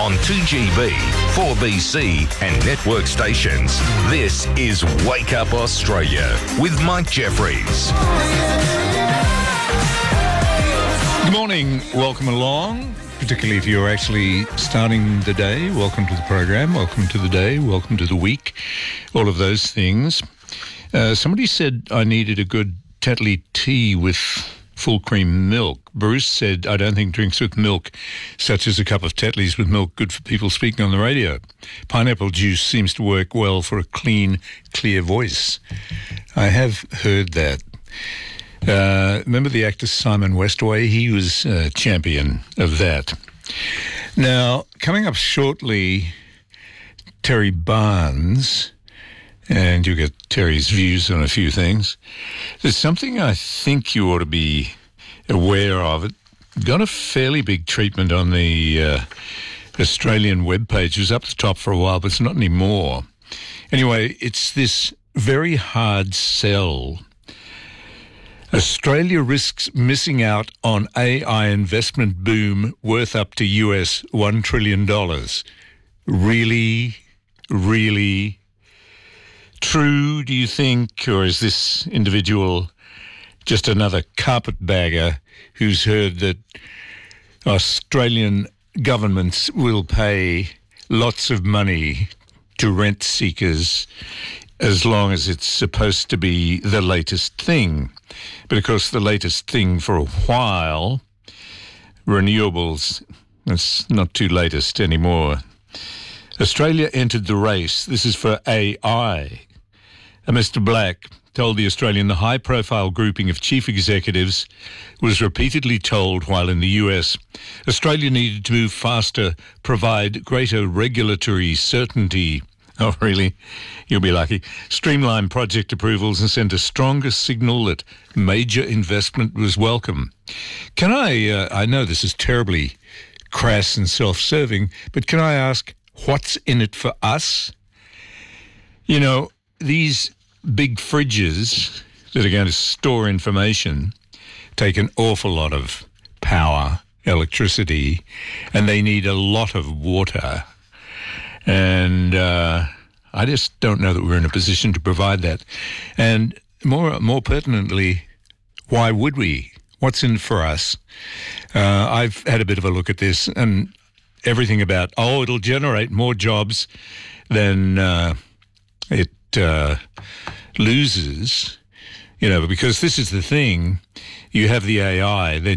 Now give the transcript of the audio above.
on 2GB, 4BC and network stations. This is Wake Up Australia with Mike Jeffries. Good morning. Welcome along, particularly if you're actually starting the day. Welcome to the program. Welcome to the day. Welcome to the week. All of those things. Somebody said I needed a good Tetley tea with full cream milk. Bruce said, I don't think drinks with milk, such as a cup of Tetleys with milk, good for people speaking on the radio. Pineapple juice seems to work well for a clean, clear voice. I have heard that. Remember the actor Simon Westaway? He was a champion of that. Now, coming up shortly, Terry Barnes, and you'll get Terry's views on a few things. There's something I think you ought to be aware of. It got a fairly big treatment on the Australian webpage. It was up the top for a while, but it's not anymore. Anyway, it's this very hard sell. Australia risks missing out on AI investment boom worth up to US $1 trillion. Really, really true, do you think? Or is this individual just another carpetbagger who's heard that Australian governments will pay lots of money to rent seekers as long as it's supposed to be the latest thing? But of course, the latest thing for a while, renewables, it's not too latest anymore. Australia entered the race. This is for AI. Mr. Black told The Australian the high-profile grouping of chief executives was repeatedly told while in the US, Australia needed to move faster, provide greater regulatory certainty. Oh, really? You'll be lucky. Streamline project approvals and send a stronger signal that major investment was welcome. Can I know this is terribly crass and self-serving, but can I ask, what's in it for us? You know, these big fridges that are going to store information take an awful lot of power, electricity, and they need a lot of water. And I just don't know that we're in a position to provide that. And more pertinently, why would we? What's in it for us? I've had a bit of a look at this, and everything about, it'll generate more jobs than it loses, because this is the thing. You have the AI, then